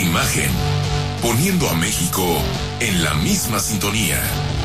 Imagen, poniendo a México en la misma sintonía.